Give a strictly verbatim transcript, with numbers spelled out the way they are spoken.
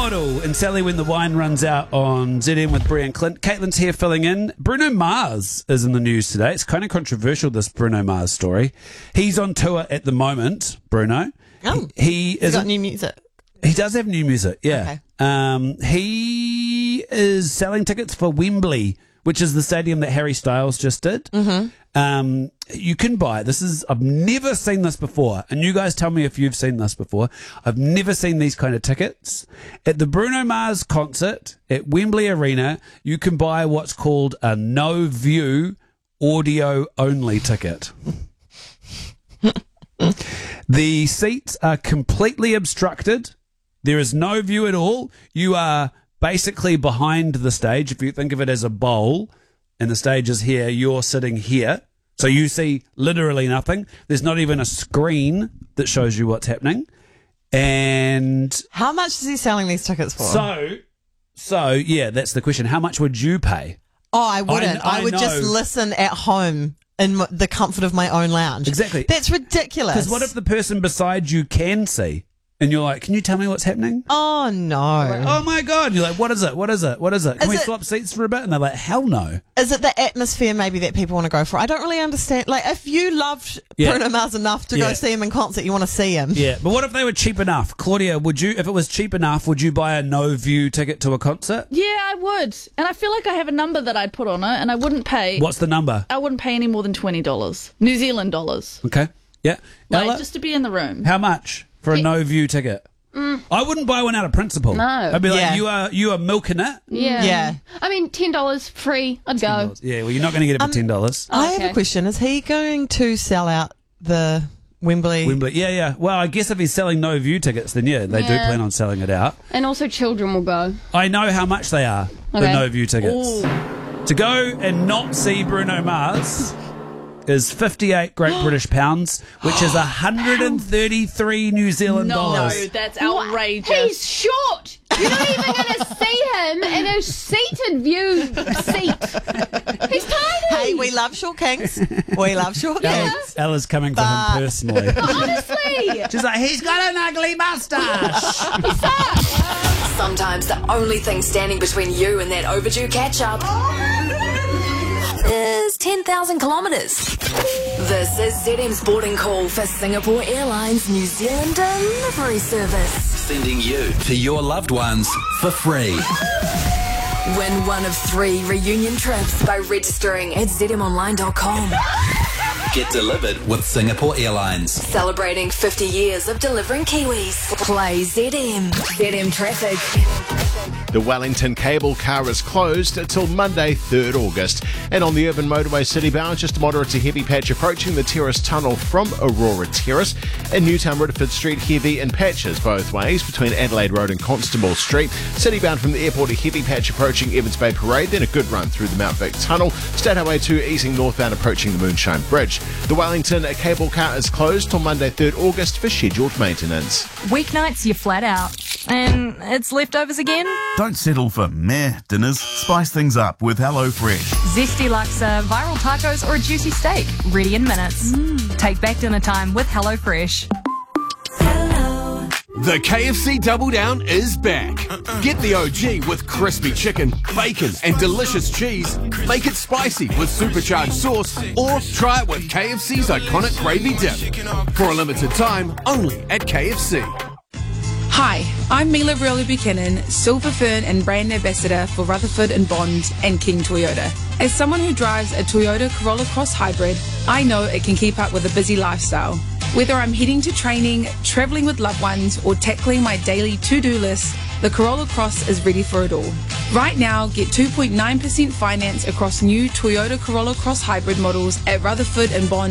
Model and Sally When the Wine Runs Out on Z M with Brian Clint. Caitlin's here filling in. Bruno Mars is in the news today. It's kind of controversial, this Bruno Mars story. He's on tour at the moment, Bruno. Oh, he, he he's is got new music. He does have new music, yeah. Okay. Um, he is selling tickets for Wembley, which is the stadium that Harry Styles just did. Mm-hmm. Um, you can buy, this is, I've never seen this before, and you guys tell me if you've seen this before. I've never seen these kind of tickets. At the Bruno Mars concert at Wembley Arena, you can buy what's called a no-view audio-only ticket. The seats are completely obstructed. There is no view at all. You are basically behind the stage. If you think of it as a bowl and the stage is here, you're sitting here. So you see literally nothing. There's not even a screen that shows you what's happening. And How much is he selling these tickets for? so, so yeah, that's the question. How much would you pay? oh, I wouldn't. I- I, I would just know. listen at home in m- the comfort of my own lounge. Exactly. That's ridiculous. Because what if the person beside you can see? And you're like, can you tell me what's happening? Oh, no. Oh my God. You're like, what is it? What is it? What is it? Can Is we it- swap seats for a bit? And they're like, hell no. Is it the atmosphere maybe that people want to go for? I don't really understand. Like, if you loved Yeah. Bruno Mars enough to Yeah. go see him in concert, you want to see him. Yeah. But what if they were cheap enough? Claudia, would you, if it was cheap enough, would you buy a no view ticket to a concert? Yeah, I would. And I feel like I have a number that I'd put on it, and I wouldn't pay. What's the number? I wouldn't pay any more than twenty dollars. New Zealand dollars. Okay. Yeah. Like, Ella, just to be in the room. how much for a no view ticket? I wouldn't buy one out of principle. No. I'd be like, Yeah. you are you are milking it. Yeah. Yeah. I mean, ten dollars free. I'd go. Yeah, well, you're not going to get it for ten dollars. I have Okay. a question. Is he going to sell out the Wembley? Wembley. Yeah, yeah. Well, I guess if he's selling no view tickets, then yeah, they do Yeah. plan on selling it out. And also, children will go. I know how much they are, the Okay. no view tickets. To go and not see Bruno Mars is fifty-eight Great British pounds, which is one hundred thirty-three New Zealand No, dollars. that's What? outrageous. He's short. You're not even going to see him in a seated view seat. He's tiny. Hey, we love short kings. We love short Ella- kings. Ella's coming for But- him personally. Honestly. She's like, he's got an ugly mustache. Sometimes the only thing standing between you and that overdue catch-up is ten thousand kilometres. This is Z M's boarding call for Singapore Airlines New Zealand delivery service. Sending you to your loved ones for free. Win one of three reunion trips by registering at z m online dot com. Get delivered with Singapore Airlines. Celebrating fifty years of delivering Kiwis. Play Z M. Z M Traffic. The Wellington cable car is closed until Monday, third August. And on the urban motorway citybound, just a moderate to heavy patch approaching the Terrace Tunnel from Aurora Terrace. In Newtown Ridderford Street, heavy in patches both ways between Adelaide Road and Constable Street. Citybound from the airport, a heavy patch approaching Evans Bay Parade, then a good run through the Mount Vic Tunnel. State Highway two easing northbound approaching the Moonshine Bridge. The Wellington cable car is closed till Monday, third August for scheduled maintenance. Weeknights, you're flat out. And it's leftovers again? Don't settle for meh dinners. Spice things up with HelloFresh. Zesty laksa, viral tacos, or a juicy steak. Ready in minutes. Take back dinner time with HelloFresh. The K F C Double Down is back. Get the O G with crispy chicken, bacon, and delicious cheese. Make it spicy with supercharged sauce, or try it with K F C's iconic gravy dip. For a limited time, only at K F C. Hi, I'm Mila Brioli Buchanan, Silver Fern and brand ambassador for Rutherford and Bond and King Toyota. As someone who drives a Toyota Corolla Cross Hybrid, I know it can keep up with a busy lifestyle. Whether I'm heading to training, traveling with loved ones, or tackling my daily to-do list, the Corolla Cross is ready for it all. Right now, get two point nine percent finance across new Toyota Corolla Cross Hybrid models at Rutherford and Bond